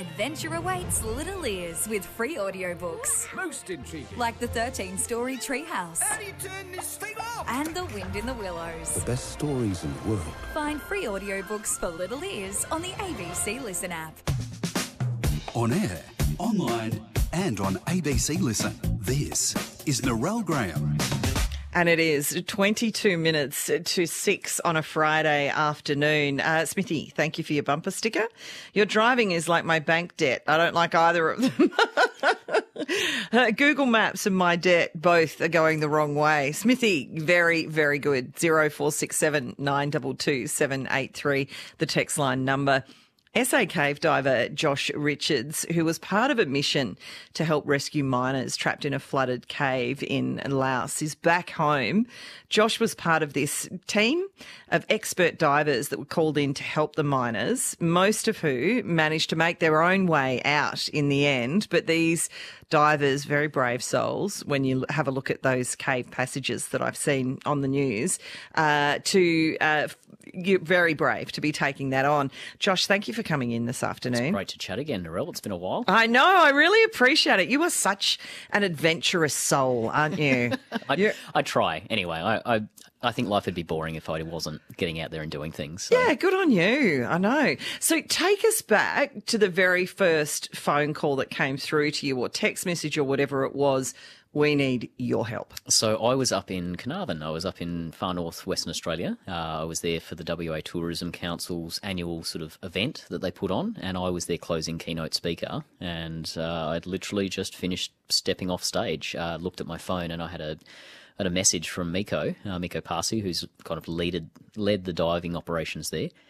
Adventure awaits little ears with free audiobooks. Most intriguing. Like the 13-story Treehouse. How do you turn this thing off? And The Wind in the Willows. The best stories in the world. Find free audiobooks for little ears on the ABC Listen app. On air, online and on ABC Listen. This is Narelle Graham. And it is 22 minutes to 6 on a Friday afternoon. Smithy, thank you for your bumper sticker. Your driving is like my bank debt. I don't like either of them. Google Maps and my debt both are going the wrong way. Smithy, very, very good. 0467 922 783, the text line number. SA cave diver Josh Richards, who was part of a mission to help rescue miners trapped in a flooded cave in Laos, is back home. Josh was part of this team of expert divers that were called in to help the miners, most of who managed to make their own way out in the end. But these divers, very brave souls, when you have a look at those cave passages that I've seen on the news, you're very brave to be taking that on. Josh, thank you for coming in this afternoon. It's great to chat again, Narelle. It's been a while. I know. I really appreciate it. You are such an adventurous soul, aren't you? I try. Anyway, I think life would be boring if I wasn't getting out there and doing things. So. Yeah, good on you. I know. So take us back to the very first phone call that came through to you, or text message or whatever it was. We need your help. So I was up in Carnarvon. I was up in far north Western Australia. I was there for the WA Tourism Council's annual sort of event that they put on, and I was their closing keynote speaker. And I'd literally just finished stepping off stage, looked at my phone, and I had a message from Miko Parsi, who's kind of led the diving operations there.